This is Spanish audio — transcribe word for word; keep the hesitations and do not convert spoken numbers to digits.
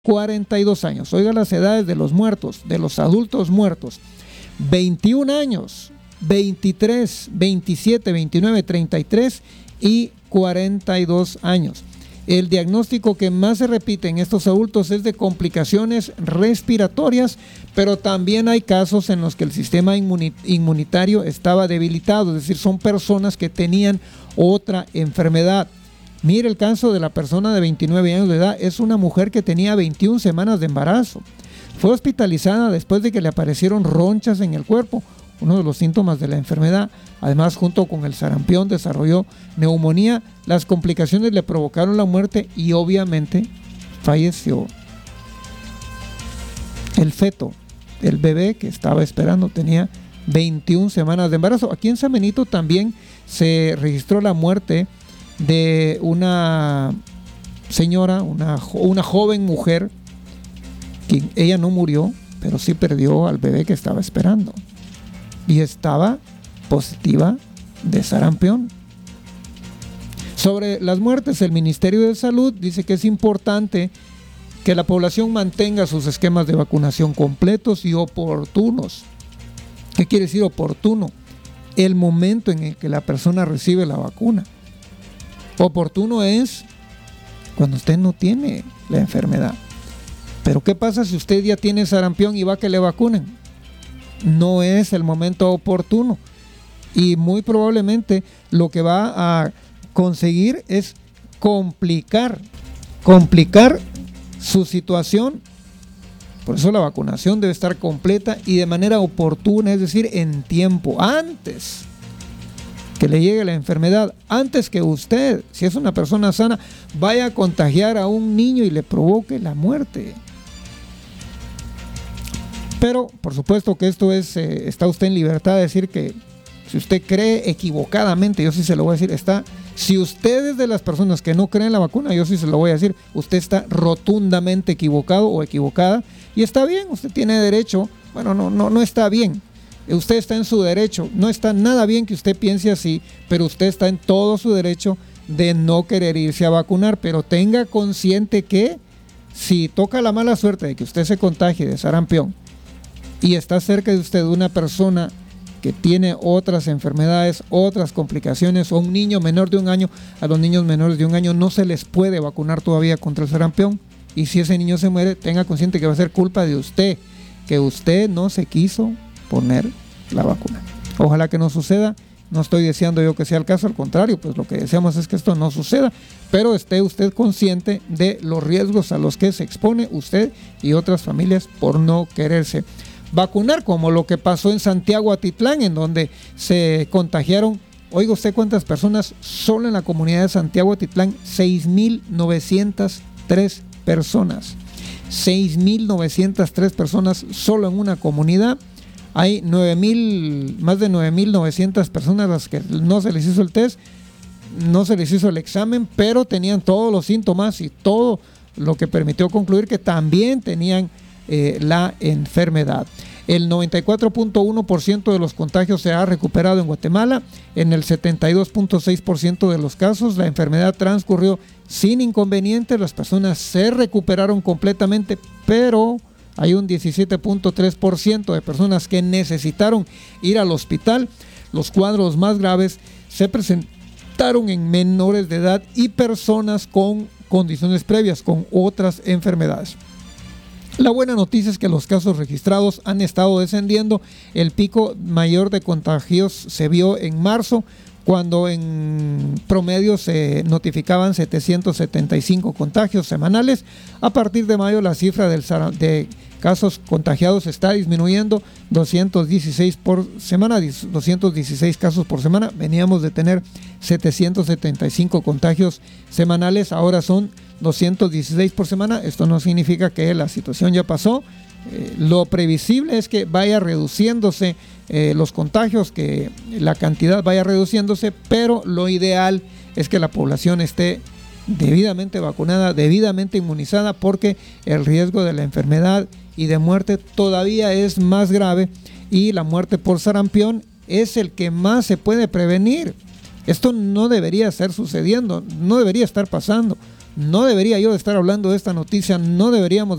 cuarenta y dos años. Oiga las edades de los muertos, de los adultos muertos. veintiún años, veintitrés, veintisiete, veintinueve, treinta y tres y cuarenta y dos años. El diagnóstico que más se repite en estos adultos es de complicaciones respiratorias, pero también hay casos en los que el sistema inmunitario estaba debilitado, es decir, son personas que tenían otra enfermedad. Mire el caso de la persona de veintinueve años de edad, es una mujer que tenía veintiuna semanas de embarazo. Fue hospitalizada después de que le aparecieron ronchas en el cuerpo, uno de los síntomas de la enfermedad. Además, junto con el sarampión, desarrolló neumonía. Las complicaciones le provocaron la muerte y obviamente falleció. El feto, el bebé que estaba esperando, tenía veintiuna semanas de embarazo. Aquí en San Benito también se registró la muerte de una señora, una, una joven mujer, que ella no murió, pero sí perdió al bebé que estaba esperando. Y estaba positiva de sarampión. Sobre las muertes, el Ministerio de Salud dice que es importante que la población mantenga sus esquemas de vacunación completos y oportunos. ¿Qué quiere decir oportuno? El momento en el que la persona recibe la vacuna. Oportuno es cuando usted no tiene la enfermedad. Pero ¿qué pasa si usted ya tiene sarampión y va a que le vacunen? No es el momento oportuno. Y muy probablemente lo que va a conseguir es complicar, complicar su situación. Por eso la vacunación debe estar completa y de manera oportuna, es decir, en tiempo, antes que le llegue la enfermedad, antes que usted, si es una persona sana, vaya a contagiar a un niño y le provoque la muerte. Pero, por supuesto que esto es, eh, está usted en libertad de decir que si usted cree equivocadamente, yo sí se lo voy a decir, está, si usted es de las personas que no creen en la vacuna, yo sí se lo voy a decir, usted está rotundamente equivocado o equivocada, y está bien, usted tiene derecho, bueno, no, no, no está bien, usted está en su derecho, no está nada bien que usted piense así, pero usted está en todo su derecho de no querer irse a vacunar, pero tenga consciente que si toca la mala suerte de que usted se contagie de sarampión y está cerca de usted una persona que tiene otras enfermedades, otras complicaciones, o un niño menor de un año, a los niños menores de un año no se les puede vacunar todavía contra el sarampión, y si ese niño se muere, tenga consciente que va a ser culpa de usted, que usted no se quiso poner la vacuna. Ojalá que no suceda, no estoy deseando yo que sea el caso, al contrario, pues lo que deseamos es que esto no suceda, pero esté usted consciente de los riesgos a los que se expone usted y otras familias por no quererse vacunar, como lo que pasó en Santiago Atitlán, en donde se contagiaron, oiga usted cuántas personas, solo en la comunidad de Santiago Atitlán, seis mil novecientas tres personas, seis mil novecientas tres personas solo en una comunidad. Hay nueve mil, más de nueve mil novecientas personas a las que no se les hizo el test, no se les hizo el examen, pero tenían todos los síntomas y todo lo que permitió concluir que también tenían Eh, la enfermedad. El noventa y cuatro punto uno por ciento de los contagios se ha recuperado en Guatemala. En el setenta y dos punto seis por ciento de los casos la enfermedad transcurrió sin inconvenientes, las personas se recuperaron completamente, pero hay un diecisiete punto tres por ciento de personas que necesitaron ir al hospital. Los cuadros más graves se presentaron en menores de edad y personas con condiciones previas, con otras enfermedades. La buena noticia es que los casos registrados han estado descendiendo. El pico mayor de contagios se vio en marzo, cuando en promedio se notificaban setecientos setenta y cinco contagios semanales. A partir de mayo la cifra del, de casos contagiados está disminuyendo, doscientos dieciséis por semana, doscientos dieciséis casos por semana. Veníamos de tener setecientos setenta y cinco contagios semanales, ahora son doscientos dieciséis por semana. Esto no significa que la situación ya pasó. Eh, lo previsible es que vaya reduciéndose eh, los contagios, que la cantidad vaya reduciéndose, pero lo ideal es que la población esté debidamente vacunada, debidamente inmunizada, porque el riesgo de la enfermedad y de muerte todavía es más grave, y la muerte por sarampión es el que más se puede prevenir. Esto no debería estar sucediendo, no debería estar pasando. no debería yo de estar hablando de esta noticia, no deberíamos